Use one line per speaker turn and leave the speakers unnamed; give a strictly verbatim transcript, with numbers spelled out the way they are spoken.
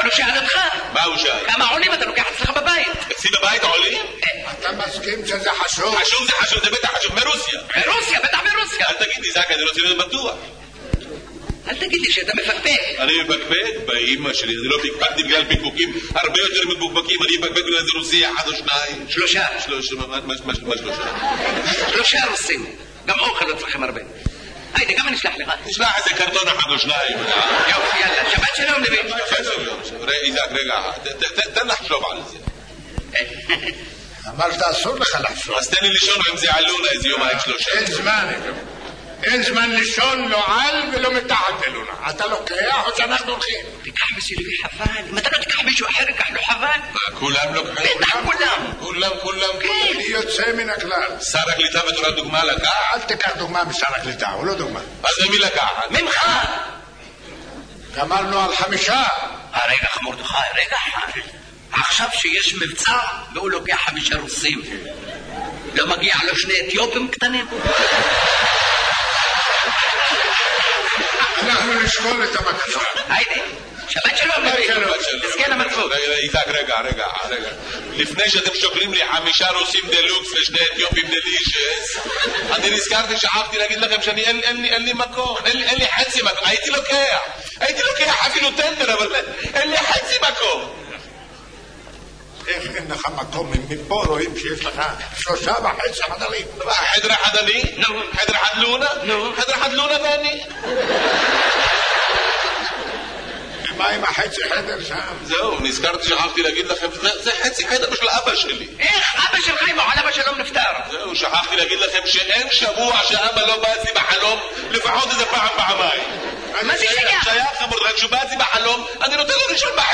הוא שאל אותך.
מה הוא שאל?
כמה עולים אתה לוקח אצלך בבית?
אצלי בבית עולים?
אתה מסכים שזה חשוב?
חשוב זה חשוב, זה בטח חשוב, מרוסיה.
מרוסיה, בטח מרוסיה.
אל תגיד לי, זק, אני רוצה להיות בטוח.
אל תגיד לי שאתה מפקפק.
אני מפקפק? באמא שלי, אני לא פקפקתי בגלל פקפוקים הרבה יותר מבוקבקים, אני מפקפק בגלל זה רוסיה, אחד או שניים.
שלושה.
שלושה, מה שלושה?
שלושה רוסים. גם אוכל אצלכם הרבה. היידה, גם אני אשלח לך.
תשלח איזה קרטון אחד או שניים.
יופי, יאללה, שבת שלום לבין.
שבת שלום. איזק, רגע, תן לחשוב על זה.
אמרת אסור לך לחשוב.
אז תן לי לישון עם זה עלונה איזה יומיים שלושה.
אין זמן, אין זמן לישון לא על ולא מתחת אלונה. אתה לוקח או שאנחנו הולכים?
תיקח בשבילי חבל. אם אתה לא תיקח מישהו אחר, ייקח לו חבל.
כולם לוקחים?
בטח כולם.
כולם, כולם.
אני יוצא מן הכלל.
שר הקליטה בתור הדוגמה לקח?
אל תיקח דוגמה משר הקליטה, הוא לא דוגמה.
אז למי לקחת?
ממך.
גמרנו על חמישה.
רגע מרדכי, רגע אחד. עכשיו שיש מבצע והוא לוקח חמישה רוסים, לא מגיע לו שני אתיופים קטנים?
אנחנו נשקול את הבקשה.
היידה, שבת שלום תזכן המצוות.
איזק, רגע, רגע, רגע. לפני שאתם שוקלים לי חמישה רוסים דלוקס ושני אתיופים דלישס, אני נזכרתי, שכחתי להגיד לכם שאני אין לי מקום, אין לי חצי מקום. הייתי לוקח, הייתי לוקח אפילו טנדר, אבל אין לי חצי מקום.
איך אין לך מקום? מפה רואים שיש לך שלושה וחצי חדרים.
חדר אחד אני? חדר אחד לונה? חדר אחד לונה ואני?
מה עם החצי חדר שם?
זהו, נזכרתי, שכחתי להגיד לכם, זה חצי חדר של אבא שלי.
איך אבא שלך אם עליו השלום נפטר?
זהו, שכחתי להגיד לכם שאין שבוע שאבא לא בא אצלי בחלום, לפחות איזה פעם פעמיים.
מה זה שייך?
שייך, אמרת, רק שהוא בא אצלי בחלום, אני נותן לו ראשון בחלום.